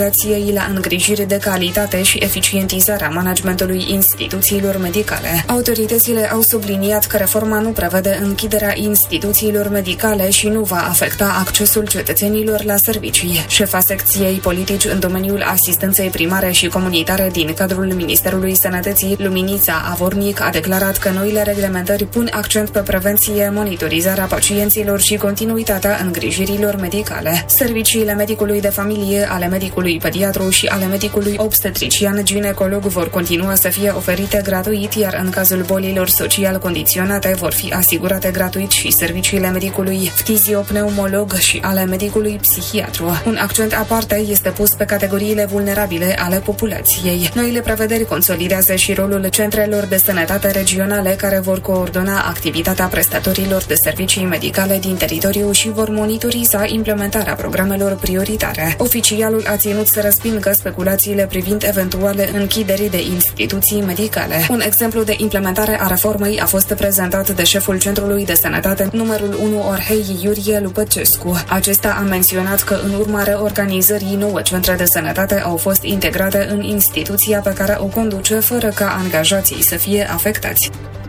la îngrijiri de calitate și eficientizarea managementului instituțiilor medicale. Autoritățile au subliniat că reforma nu prevede închiderea instituțiilor medicale și nu va afecta accesul cetățenilor la servicii. Șefa secției politici în domeniul asistenței primare și comunitare din cadrul Ministerului Sănătății, Luminița Avornic, a declarat că noile reglementări pun accent pe prevenție, monitorizarea pacienților și continuitatea îngrijirilor medicale. Serviciile medicului de familie, ale medicului pediatru și ale medicului obstetrician-ginecolog vor continua să fie oferite gratuit, iar în cazul bolilor social condiționate vor fi asigurate gratuit și serviciile medicului ftiziopneumolog și ale medicului psihiatru. Un accent aparte este pus pe categoriile vulnerabile ale populației. Noile prevederi consolidează și rolul centrelor de sănătate regionale care vor coordona activitatea prestatorilor de servicii medicale din teritoriu și vor monitoriza implementarea programelor prioritare. Oficialul a ținut să respingă speculațiile privind eventuale închideri de instituții medicale. Un exemplu de implementare a reformei a fost prezentat de șeful Centrului de Sănătate numărul 1 Orhei Iurie Lupăcescu. Acesta a menționat că în urma reorganizării 9 centre de sănătate au fost integrate în instituția pe care o conduce fără ca angajații să fie afectați.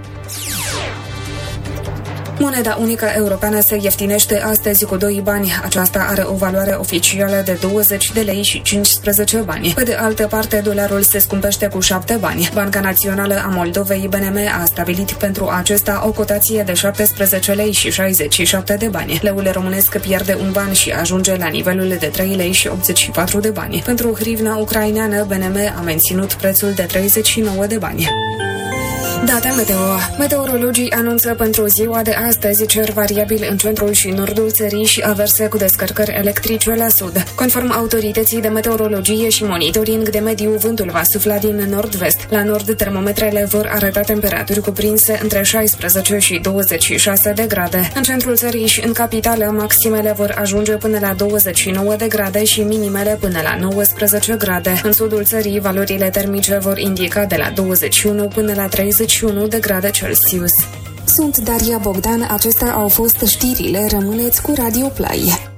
Moneda unică europeană se ieftinește astăzi cu 2 bani. Aceasta are o valoare oficială de 20 de lei și 15 bani. Pe de altă parte, dolarul se scumpește cu 7 bani. Banca Națională a Moldovei, BNM, a stabilit pentru acesta o cotație de 17 lei și 67 de bani. Leul românesc pierde un ban și ajunge la nivelul de 3 lei și 84 de bani. Pentru hrivna ucraineană, BNM a menținut prețul de 39 de bani. Date meteo. Meteorologii anunță pentru ziua de astăzi cer variabil în centrul și nordul țării și averse cu descărcări electrice la sud. Conform autorității de meteorologie și monitoring de mediu, vântul va sufla din nord-vest. La nord, termometrele vor arăta temperaturi cuprinse între 16 și 26 de grade. În centrul țării și în capitală, maximele vor ajunge până la 29 de grade și minimele până la 19 grade. În sudul țării, valorile termice vor indica de la 21 până la 31 de grade Celsius. Sunt Daria Bogdan, acestea au fost știrile, rămâneți cu Radio Play.